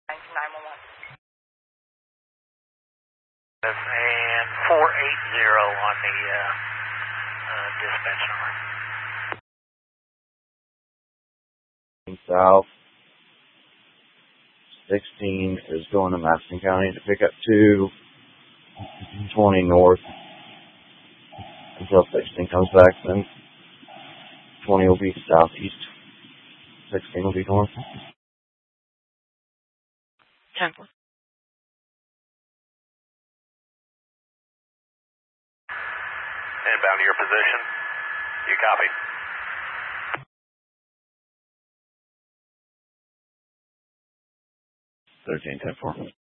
911. And 480 on the dispatch number. South 16 is going to Madison County to pick up 220 north until 16 comes back. Then 20 will be southeast, 16 will be north. 10-4. Inbound to your position. You copy. 13-10-4.